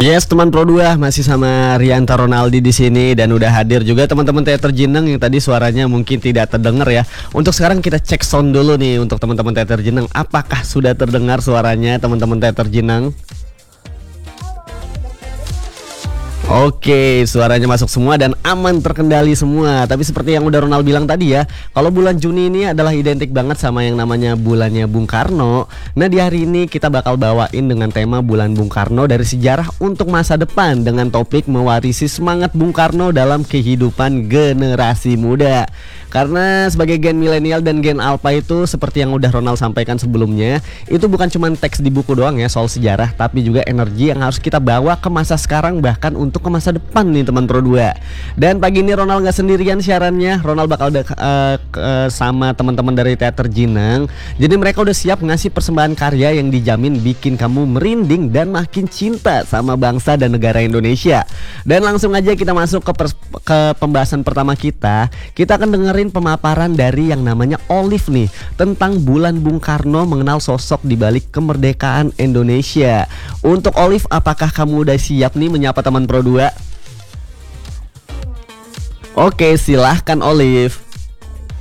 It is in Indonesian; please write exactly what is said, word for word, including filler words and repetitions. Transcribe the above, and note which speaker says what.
Speaker 1: Yes, teman Pro dua masih sama Rianta Ronaldi di sini dan udah hadir juga teman-teman Teater Jeneng yang tadi suaranya mungkin tidak terdengar ya. Untuk sekarang kita cek sound dulu nih untuk teman-teman Teater Jeneng. Apakah sudah terdengar suaranya teman-teman Teater Jeneng? Oke, suaranya masuk semua dan aman terkendali semua. Tapi seperti yang udah Ronald bilang tadi ya, kalau bulan Juni ini adalah identik banget sama yang namanya bulannya Bung Karno. Nah, di hari ini kita bakal bawain dengan tema bulan Bung Karno dari sejarah untuk masa depan dengan topik mewarisi semangat Bung Karno dalam kehidupan generasi muda. Karena sebagai gen milenial dan gen alpha itu seperti yang udah Ronald sampaikan sebelumnya, itu bukan cuma teks di buku doang ya soal sejarah, tapi juga energi yang harus kita bawa ke masa sekarang bahkan untuk ke masa depan nih teman Pro dua. Dan pagi ini Ronald gak sendirian siarannya. Ronald bakal de- uh, uh, sama teman-teman dari Teater Jeneng. Jadi mereka udah siap ngasih persembahan karya yang dijamin bikin kamu merinding dan makin cinta sama bangsa dan negara Indonesia. Dan langsung aja kita masuk ke, pers- ke pembahasan pertama kita. Kita akan dengerin pemaparan dari yang namanya Olive nih tentang bulan Bung Karno mengenal sosok di balik kemerdekaan Indonesia. Untuk Olive, apakah kamu udah siap nih menyapa teman Pro dua? Oke, silahkan Olive.